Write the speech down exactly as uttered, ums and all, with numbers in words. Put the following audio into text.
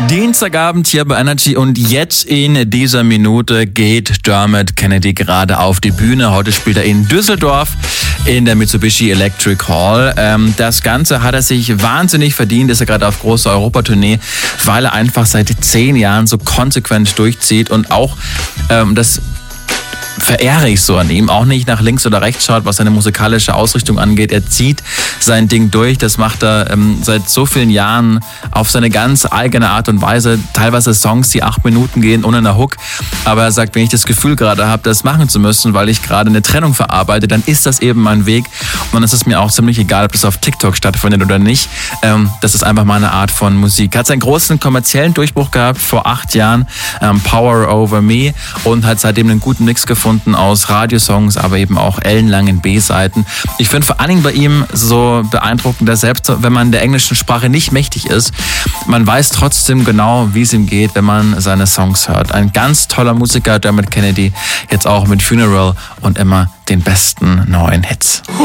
Dienstagabend hier bei Energy und jetzt in dieser Minute geht Dermot Kennedy gerade auf die Bühne. Heute spielt er in Düsseldorf in der Mitsubishi Electric Hall. Ähm, das Ganze hat er sich wahnsinnig verdient, ist er gerade auf großer Europatournee, weil er einfach seit zehn Jahren so konsequent durchzieht und auch ähm, das verehre ich so an ihm, auch nicht nach links oder rechts schaut, was seine musikalische Ausrichtung angeht. Er zieht sein Ding durch, das macht er ähm, seit so vielen Jahren auf seine ganz eigene Art und Weise. Teilweise Songs, die acht Minuten gehen, ohne einen Hook. Aber er sagt, wenn ich das Gefühl gerade habe, das machen zu müssen, weil ich gerade eine Trennung verarbeite, dann ist das eben mein Weg. Und dann ist es mir auch ziemlich egal, ob das auf TikTok stattfindet oder nicht. Ähm, das ist einfach meine Art von Musik. Hat seinen großen kommerziellen Durchbruch gehabt vor acht Jahren, ähm, Power Over Me, und hat seitdem einen guten Mix gefunden aus Radiosongs, aber eben auch ellenlangen B-Seiten. Ich finde vor allen Dingen bei ihm so beeindruckend, dass selbst wenn man der englischen Sprache nicht mächtig ist, man weiß trotzdem genau, wie es ihm geht, wenn man seine Songs hört. Ein ganz toller Musiker, Dermot Kennedy, jetzt auch mit Funeral und immer den besten neuen Hits.